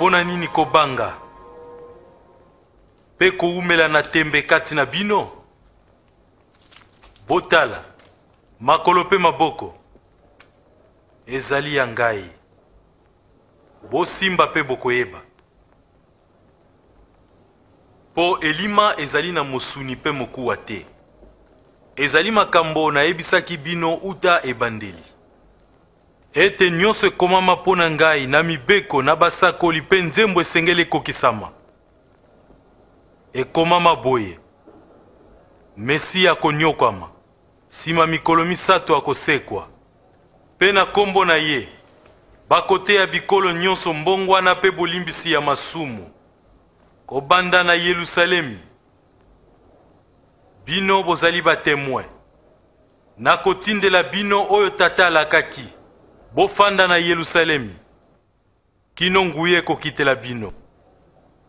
pona nini kobanga pe koumela na tembe kati na bino? Botala makolo pe maboko ezali ya ngai. Bosimba pe bokoyeba. Po elima ezali na mosuni pe mokuwa te. Ezali makambo na ebisaki bino uta ebandeli. Ete nyonso ekomama pona ngai na mibeko na basakoli pe nzembo esengeli kokisama. Ekomama boye. Mesia akonyokwama. Sima mikolo misato akosekwa. Pe na kombo na ye. Bakote ya bikolo nyonso mbongwana pe bolimbisi ya masumu. Kobanda na Yerusalemi. Bino bozali batemoin. Na kotindela bino oyo tata alakaki. Bofanda na Yerusalemi. Kino nguye kokitela bino.